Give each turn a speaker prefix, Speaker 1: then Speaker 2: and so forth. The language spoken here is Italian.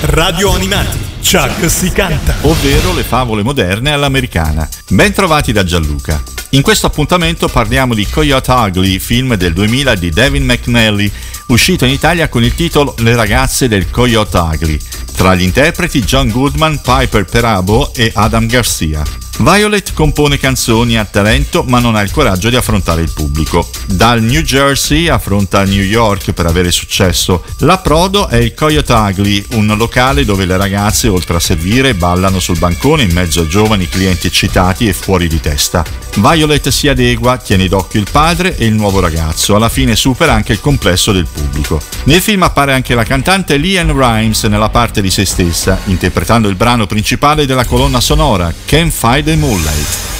Speaker 1: Radio Animati, Chuck si canta.
Speaker 2: Ovvero le favole moderne all'americana. Ben trovati da Gianluca. In questo appuntamento parliamo di Coyote Ugly, film del 2000 di Devin McNally, uscito in Italia con il titolo Le ragazze del Coyote Ugly. Tra gli interpreti John Goodman, Piper Perabo e Adam Garcia. Violet compone canzoni a talento ma non ha il coraggio di affrontare il pubblico. Dal New Jersey affronta New York per avere successo. L'approdo è il Coyote Ugly, un locale dove le ragazze oltre a servire ballano sul bancone in mezzo a giovani clienti eccitati e fuori di testa. Violet si adegua, tiene d'occhio il padre e il nuovo ragazzo, alla fine supera anche il complesso del pubblico. Nel film appare anche la cantante LeAnn Rimes nella parte di se stessa, interpretando il brano principale della colonna sonora, Can't Fight the Moonlight.